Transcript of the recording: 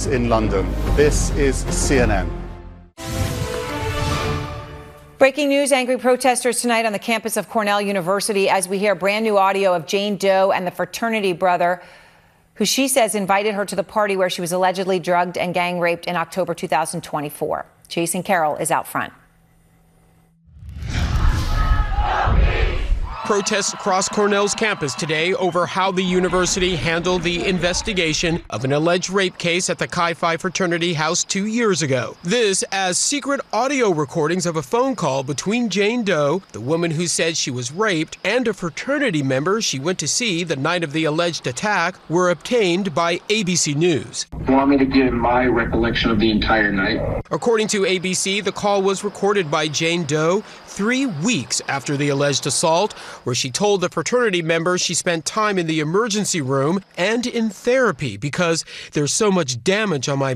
In London. This is CNN. Breaking news, angry protesters tonight on the campus of Cornell University as we hear brand new audio of Jane Doe and the fraternity brother who she says invited her to the party where she was allegedly drugged and gang raped in October 2024. Jason Carroll is out front. Protests across Cornell's campus today over how the university handled the investigation of an alleged rape case at the Chi Phi fraternity house 2 years ago. This as secret audio recordings of a phone call between Jane Doe, the woman who said she was raped, and a fraternity member she went to see the night of the alleged attack were obtained by ABC News. You want me to give my recollection of the entire night? According to ABC, the call was recorded by Jane Doe 3 weeks after the alleged assault, where she told the fraternity member she spent time in the emergency room and in therapy because there's so much damage on my